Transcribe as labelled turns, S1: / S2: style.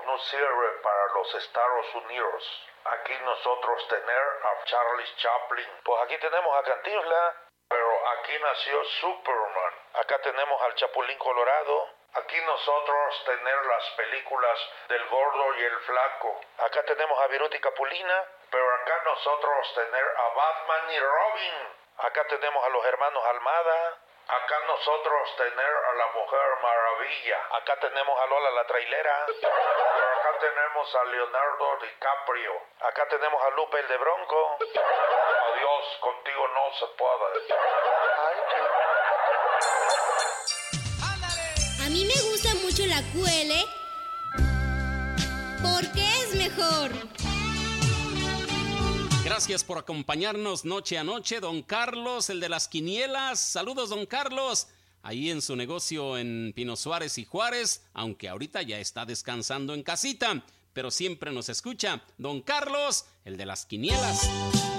S1: no sirve para los Estados Unidos. Aquí nosotros tener a Charles Chaplin. Pues aquí tenemos a Cantinflas, pero aquí nació Superman. Acá tenemos al Chapulín Colorado. Aquí nosotros tener las películas del Gordo y el Flaco. Acá tenemos a Viruta y Capulina, pero acá nosotros tener a Batman y Robin. Acá tenemos a los hermanos Almada. Acá nosotros tener a la Mujer Maravilla. Acá tenemos a Lola la Trailera. Pero acá tenemos a Leonardo DiCaprio. Acá tenemos a Lupe el de Bronco. Adiós, contigo no se puede. Ay, qué...
S2: A mí me gusta mucho la QL porque es mejor.
S3: Gracias por acompañarnos noche a noche, don Carlos, el de las quinielas. Saludos, don Carlos, ahí en su negocio en Pino Suárez y Juárez, aunque ahorita ya está descansando en casita, pero siempre nos escucha. Don Carlos, el de las quinielas.